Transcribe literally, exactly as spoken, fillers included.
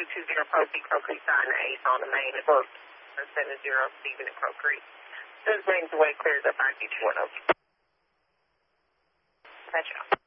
two two zero Crow Creek, Crow Creek, sign the ace on the main at both seven zero Stephen at Crow Creek. Those lanes away clears up I G two one zero. That's you.